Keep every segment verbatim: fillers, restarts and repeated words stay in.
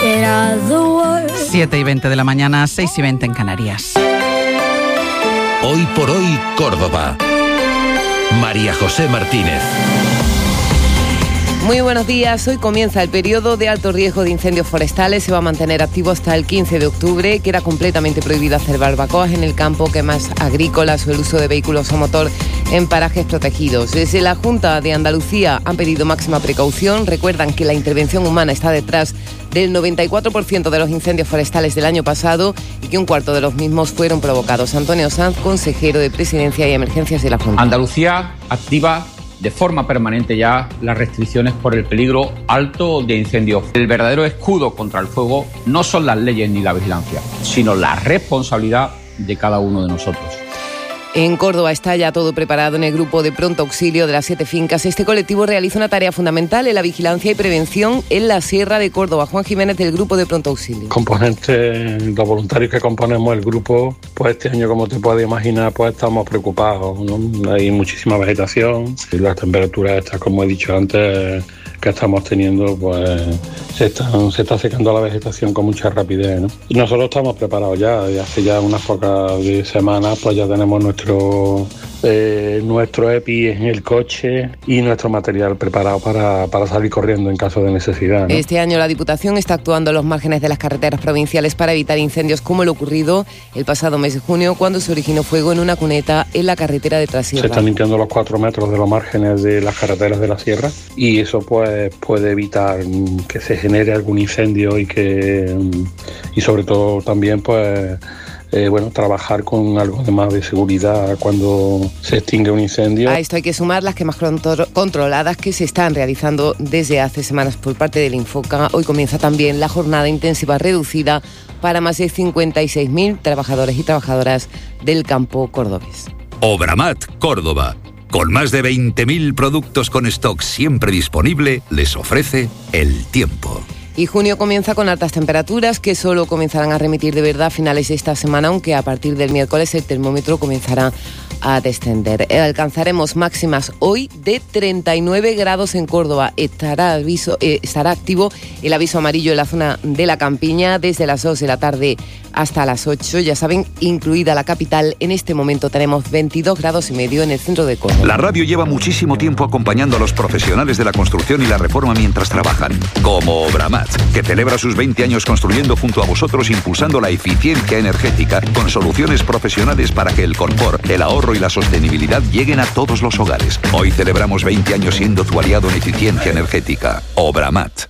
siete y veinte de la mañana, seis y veinte en Canarias. Hoy por hoy, Córdoba. María José Martínez. Muy buenos días. Hoy comienza el periodo de alto riesgo de incendios forestales. Se va a mantener activo hasta el quince de octubre. Queda completamente prohibido hacer barbacoas en el campo, quemas agrícolas o el uso de vehículos a motor en parajes protegidos. Desde la Junta de Andalucía han pedido máxima precaución. Recuerdan que la intervención humana está detrás del noventa y cuatro por ciento de los incendios forestales del año pasado y que un cuarto de los mismos fueron provocados. Antonio Sanz, consejero de Presidencia y Emergencias de la Junta. Andalucía activa de forma permanente ya las restricciones por el peligro alto de incendios. El verdadero escudo contra el fuego no son las leyes ni la vigilancia, sino la responsabilidad de cada uno de nosotros. En Córdoba está ya todo preparado en el grupo de pronto auxilio de las siete fincas. Este colectivo realiza una tarea fundamental en la vigilancia y prevención en la Sierra de Córdoba. Juan Jiménez, del grupo de pronto auxilio. Componentes, los voluntarios que componemos el grupo, pues este año, como te puedes imaginar, pues estamos preocupados, ¿no? Hay muchísima vegetación y las temperaturas estas, como he dicho antes, que estamos teniendo, pues se, están, se está secando la vegetación con mucha rapidez, ¿no? Y nosotros estamos preparados ya, de hace ya unas pocas semanas, pues ya tenemos nuestro eh, nuestro E P I en el coche y nuestro material preparado para, para salir corriendo en caso de necesidad, ¿no? Este año la Diputación está actuando en los márgenes de las carreteras provinciales para evitar incendios como lo ocurrido el pasado mes de junio, cuando se originó fuego en una cuneta en la carretera de Trasierra. Se están limpiando los cuatro metros de los márgenes de las carreteras de la sierra y eso pues puede evitar que se genere algún incendio y que y sobre todo también pues eh, bueno, trabajar con algo de más de seguridad cuando se extingue un incendio. A esto hay que sumar las quemas controladas que se están realizando desde hace semanas por parte del Infoca. Hoy comienza también la jornada intensiva reducida para más de cincuenta y seis mil trabajadores y trabajadoras del campo cordobés. Obramat Córdoba, con más de veinte mil productos con stock siempre disponible, les ofrece el tiempo. Y junio comienza con altas temperaturas que solo comenzarán a remitir de verdad a finales de esta semana, aunque a partir del miércoles el termómetro comenzará a descender. Alcanzaremos máximas hoy de treinta y nueve grados en Córdoba. Estará, aviso, eh, estará activo el aviso amarillo en la zona de la Campiña desde las dos de la tarde hasta las ocho. Ya saben, incluida la capital, en este momento tenemos veintidós grados y medio en el centro de Córdoba. La radio lleva muchísimo tiempo acompañando a los profesionales de la construcción y la reforma mientras trabajan, como Obramat, que celebra sus veinte años construyendo junto a vosotros, impulsando la eficiencia energética con soluciones profesionales para que el confort, el ahorro y la sostenibilidad lleguen a todos los hogares. Hoy celebramos veinte años siendo tu aliado en eficiencia energética. Obramat.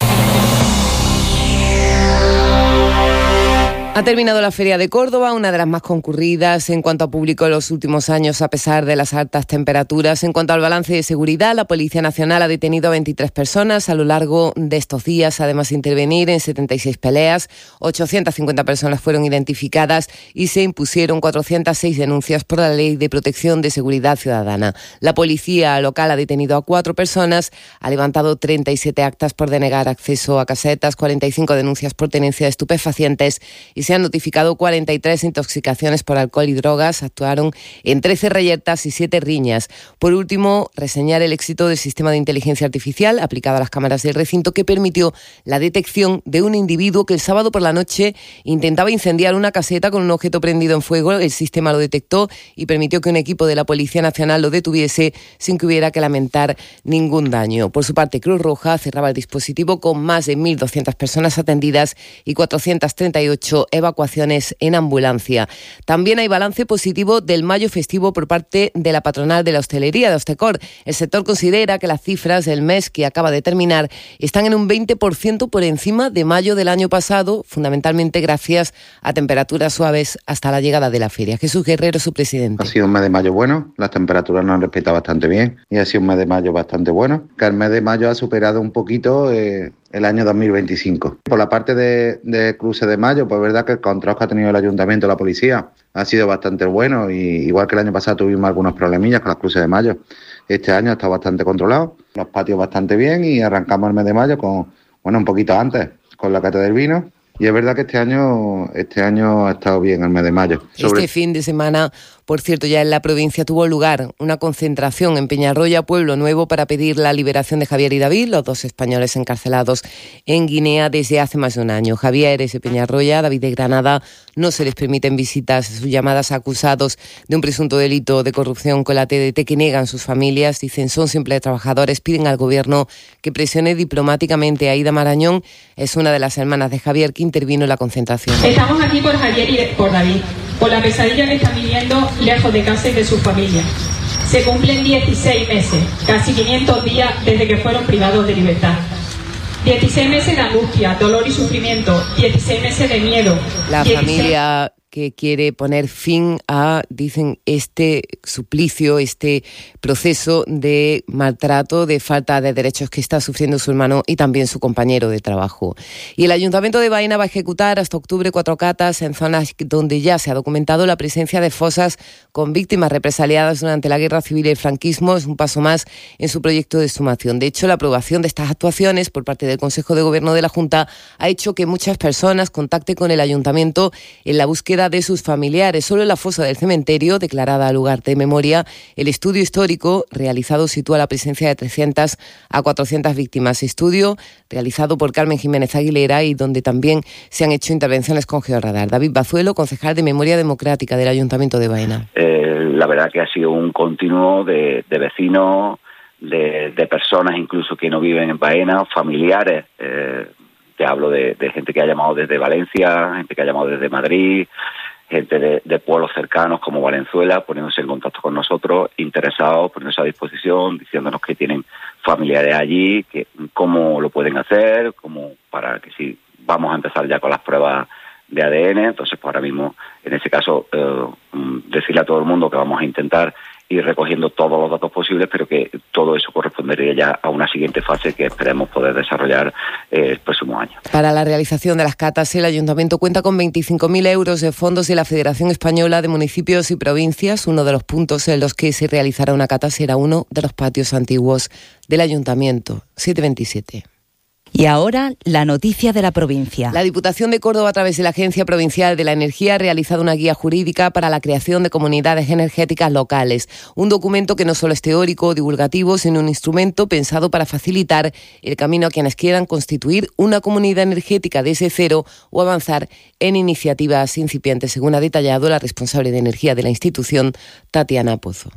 Ha terminado la Feria de Córdoba, una de las más concurridas en cuanto a público en los últimos años, a pesar de las altas temperaturas. En cuanto al balance de seguridad, la Policía Nacional ha detenido a veintitrés personas a lo largo de estos días, además de intervenir en setenta y seis peleas. ochocientas cincuenta personas fueron identificadas y se impusieron cuatrocientas seis denuncias por la Ley de Protección de Seguridad Ciudadana. La Policía Local ha detenido a cuatro personas, ha levantado treinta y siete actas por denegar acceso a casetas, cuarenta y cinco denuncias por tenencia de estupefacientes y se han notificado cuarenta y tres intoxicaciones por alcohol y drogas. Actuaron en trece reyertas y siete riñas. Por último, reseñar el éxito del sistema de inteligencia artificial aplicado a las cámaras del recinto, que permitió la detección de un individuo que el sábado por la noche intentaba incendiar una caseta con un objeto prendido en fuego. El sistema lo detectó y permitió que un equipo de la Policía Nacional lo detuviese sin que hubiera que lamentar ningún daño. Por su parte, Cruz Roja cerraba el dispositivo con más de mil doscientas personas atendidas y cuatrocientas treinta y ocho evacuaciones en ambulancia. También hay balance positivo del mayo festivo por parte de la patronal de la hostelería, de Hostecor. El sector considera que las cifras del mes que acaba de terminar están en un veinte por ciento por encima de mayo del año pasado, fundamentalmente gracias a temperaturas suaves hasta la llegada de la feria. Jesús Guerrero, su presidente. Ha sido un mes de mayo bueno, las temperaturas nos han respetado bastante bien y ha sido un mes de mayo bastante bueno, que el mes de mayo ha superado un poquito eh, el año dos mil veinticinco. Por la parte de, de cruce de mayo, pues verdad que el control que ha tenido el ayuntamiento y la policía ha sido bastante bueno, y igual que el año pasado tuvimos algunos problemillas con las cruces de mayo, este año ha estado bastante controlado, los patios bastante bien, y arrancamos el mes de mayo con, bueno, un poquito antes, con la cata del vino. Y es verdad que este año este año ha estado bien el mes de mayo. Sobre... Este fin de semana Por cierto, ya en la provincia tuvo lugar una concentración en Peñarroya, Pueblo Nuevo, para pedir la liberación de Javier y David, los dos españoles encarcelados en Guinea desde hace más de un año. Javier es de Peñarroya, David de Granada. No se les permiten visitas. Sus llamadas a acusados de un presunto delito de corrupción con la T D T que niegan sus familias. Dicen son simples trabajadores. Piden al gobierno que presione diplomáticamente. Aida Marañón es una de las hermanas de Javier que intervino en la concentración. Estamos aquí por Javier y por David, por la pesadilla que están viviendo lejos de casa y de sus familias. Se cumplen dieciséis meses, casi quinientos días desde que fueron privados de libertad. dieciséis meses de angustia, dolor y sufrimiento, dieciséis meses de miedo. La dieciséis... familia que quiere poner fin a, dicen, este suplicio, este proceso de maltrato, de falta de derechos que está sufriendo su hermano y también su compañero de trabajo. Y el Ayuntamiento de Baena va a ejecutar hasta octubre cuatro catas en zonas donde ya se ha documentado la presencia de fosas con víctimas represaliadas durante la Guerra Civil y el franquismo. Es un paso más en su proyecto de exhumación. De hecho, la aprobación de estas actuaciones por parte del Consejo de Gobierno de la Junta ha hecho que muchas personas contacten con el Ayuntamiento en la búsqueda de sus familiares. Solo en la fosa del cementerio, declarada lugar de memoria, el estudio histórico realizado sitúa la presencia de trescientas a cuatrocientas víctimas. Estudio realizado por Carmen Jiménez Aguilera y donde también se han hecho intervenciones con georradar. David Bazuelo, concejal de Memoria Democrática del Ayuntamiento de Baena. Eh, la verdad que ha sido un continuo de, de vecinos, de, de personas incluso que no viven en Baena, familiares. Eh, te hablo de, de gente que ha llamado desde Valencia, gente que ha llamado desde Madrid, gente de, de pueblos cercanos como Valenzuela, poniéndose en contacto con nosotros, interesados, poniéndose a disposición, diciéndonos que tienen familiares allí, que cómo lo pueden hacer, como para que si vamos a empezar ya con las pruebas de A D N. Entonces, pues ahora mismo, en ese caso, eh, decirle a todo el mundo que vamos a intentar ir recogiendo todos los datos posibles, pero que todo eso correspondería ya a una siguiente fase que esperemos poder desarrollar eh, el próximo año. Para la realización de las catas, el Ayuntamiento cuenta con veinticinco mil euros de fondos de la Federación Española de Municipios y Provincias. Uno de los puntos en los que se realizará una cata será uno de los patios antiguos del Ayuntamiento. siete veintisiete. Y ahora, la noticia de la provincia. La Diputación de Córdoba, a través de la Agencia Provincial de la Energía, ha realizado una guía jurídica para la creación de comunidades energéticas locales. Un documento que no solo es teórico o divulgativo, sino un instrumento pensado para facilitar el camino a quienes quieran constituir una comunidad energética desde cero o avanzar en iniciativas incipientes, según ha detallado la responsable de energía de la institución, Tatiana Pozo.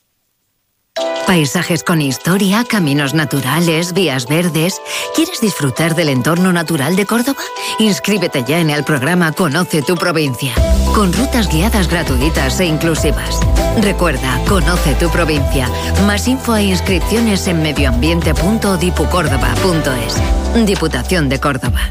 Paisajes con historia, caminos naturales, vías verdes. ¿Quieres disfrutar del entorno natural de Córdoba? Inscríbete ya en el programa Conoce tu provincia, con rutas guiadas gratuitas e inclusivas. Recuerda, Conoce tu provincia. Más info e inscripciones en medioambiente punto dipucórdoba punto es. Diputación de Córdoba.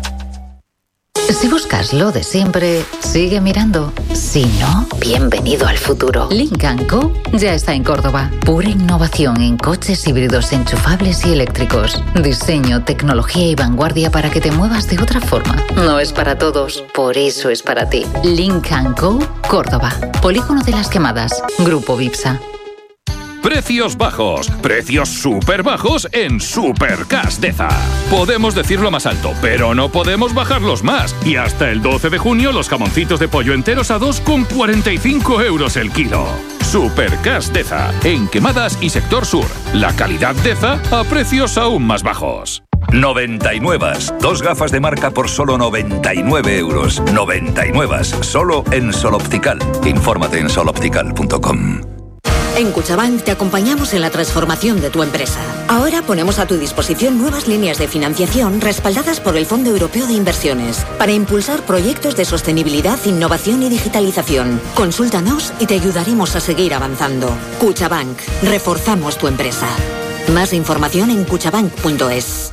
Si buscas lo de siempre, sigue mirando. Si no, bienvenido al futuro. Lynk and Co ya está en Córdoba. Pura innovación en coches híbridos enchufables y eléctricos. Diseño, tecnología y vanguardia para que te muevas de otra forma. No es para todos, por eso es para ti. Lynk and Co, Córdoba. Polígono de las Quemadas. Grupo Vipsa. Precios bajos, precios súper bajos en Supercash Deza. Podemos decirlo más alto, pero no podemos bajarlos más. Y hasta el doce de junio los jamoncitos de pollo enteros a dos con cuarenta y cinco euros el kilo. Supercash Deza, en Quemadas y Sector Sur. La calidad Deza a precios aún más bajos. noventa y nueve. Dos gafas de marca por solo noventa y nueve euros. noventa y nueve. Solo en Soloptical. Infórmate en soloptical punto com. En Cuchabank te acompañamos en la transformación de tu empresa. Ahora ponemos a tu disposición nuevas líneas de financiación respaldadas por el Fondo Europeo de Inversiones para impulsar proyectos de sostenibilidad, innovación y digitalización. Consúltanos y te ayudaremos a seguir avanzando. Cuchabank. Reforzamos tu empresa. Más información en cuchabank punto es.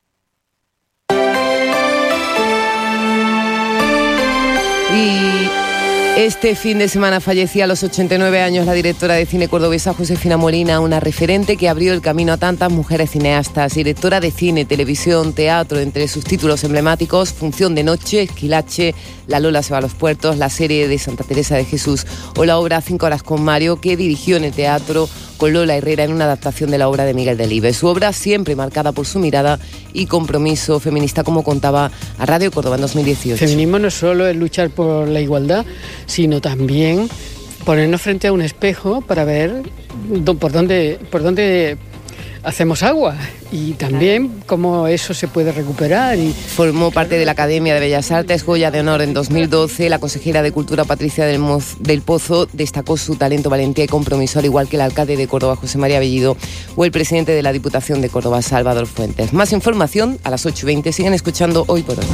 Y este fin de semana fallecía a los ochenta y nueve años la directora de cine cordobesa Josefina Molina, una referente que abrió el camino a tantas mujeres cineastas. Directora de cine, televisión, teatro, entre sus títulos emblemáticos, Función de Noche, Esquilache, La Lola se va a los puertos, la serie de Santa Teresa de Jesús o la obra Cinco horas con Mario, que dirigió en el teatro con Lola Herrera en una adaptación de la obra de Miguel Delibes. Su obra siempre marcada por su mirada y compromiso feminista, como contaba a Radio Córdoba en dos mil dieciocho. Feminismo no solo es luchar por la igualdad, sino también ponernos frente a un espejo para ver do, por dónde, por dónde hacemos agua y también cómo eso se puede recuperar. Y formó parte de la Academia de Bellas Artes, Joya de Honor en dos mil doce. La consejera de Cultura, Patricia del, Moz, del Pozo, destacó su talento, valentía y compromiso, al igual que el alcalde de Córdoba, José María Bellido, o el presidente de la Diputación de Córdoba, Salvador Fuentes. Más información a las ocho y veinte. Siguen escuchando Hoy por Hoy.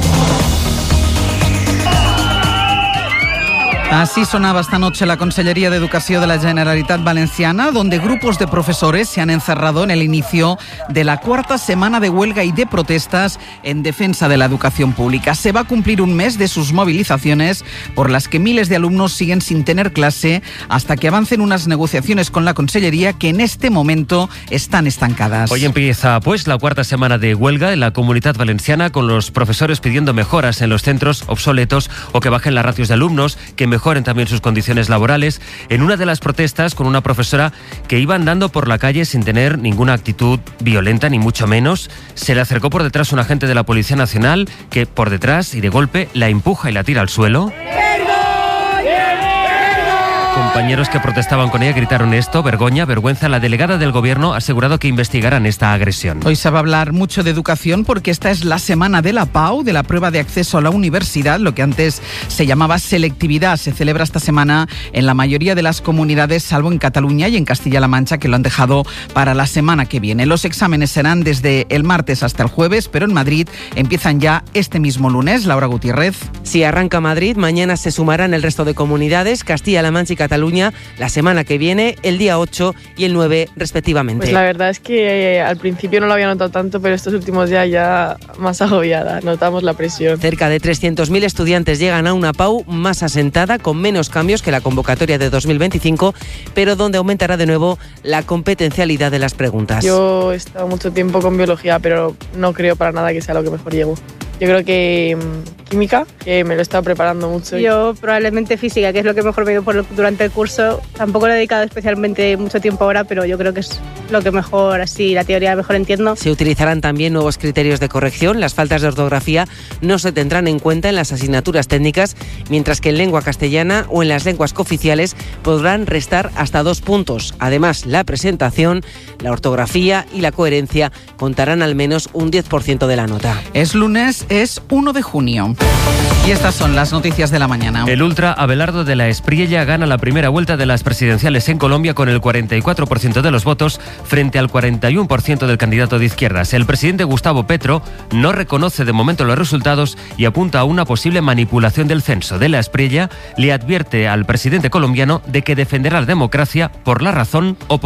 Así sonaba esta noche la Consellería de Educación de la Generalitat Valenciana, donde grupos de profesores se han encerrado en el inicio de la cuarta semana de huelga y de protestas en defensa de la educación pública. Se va a cumplir un mes de sus movilizaciones, por las que miles de alumnos siguen sin tener clase hasta que avancen unas negociaciones con la Consellería que en este momento están estancadas. Hoy empieza pues la cuarta semana de huelga en la Comunitat Valenciana, con los profesores pidiendo mejoras en los centros obsoletos o que bajen las ratios de alumnos, que mejoren también sus condiciones laborales. En una de las protestas, con una profesora que iba andando por la calle sin tener ninguna actitud violenta, ni mucho menos, se le acercó por detrás un agente de la Policía Nacional que por detrás y de golpe la empuja y la tira al suelo. Compañeros que protestaban con ella gritaron esto: vergoña, vergüenza. La delegada del Gobierno ha asegurado que investigarán esta agresión. Hoy se va a hablar mucho de educación porque esta es la semana de la P A U, de la prueba de acceso a la universidad, lo que antes se llamaba selectividad. Se celebra esta semana en la mayoría de las comunidades, salvo en Cataluña y en Castilla-La Mancha, que lo han dejado para la semana que viene. Los exámenes serán desde el martes hasta el jueves, pero en Madrid empiezan ya este mismo lunes. Laura Gutiérrez. Si arranca Madrid, mañana se sumarán el resto de comunidades, Castilla-La Mancha y Cataluña, la semana que viene, el día ocho y el nueve respectivamente. Pues la verdad es que eh, al principio no lo había notado tanto, pero estos últimos días ya más agobiada, notamos la presión. Cerca de trescientos mil estudiantes llegan a una P A U más asentada, con menos cambios que la convocatoria de dos mil veinticinco, pero donde aumentará de nuevo la competencialidad de las preguntas. Yo he estado mucho tiempo con biología, pero no creo para nada que sea lo que mejor llego. Yo creo que mmm, química, que me lo he estado preparando mucho. Yo probablemente física, que es lo que mejor me he ido por, durante el curso. Tampoco le he dedicado especialmente mucho tiempo ahora, pero yo creo que es lo que mejor, así, la teoría mejor entiendo. Se utilizarán también nuevos criterios de corrección. Las faltas de ortografía no se tendrán en cuenta en las asignaturas técnicas, mientras que en lengua castellana o en las lenguas cooficiales podrán restar hasta dos puntos. Además, la presentación, la ortografía y la coherencia contarán al menos un diez por ciento de la nota. Es lunes, es uno de junio. Y estas son las noticias de la mañana. El ultra Abelardo de la Espriella gana la primera vuelta de las presidenciales en Colombia con el cuarenta y cuatro por ciento de los votos frente al cuarenta y uno por ciento del candidato de izquierdas. El presidente Gustavo Petro no reconoce de momento los resultados y apunta a una posible manipulación del censo. De la Espriella le advierte al presidente colombiano de que defenderá la democracia por la razón o por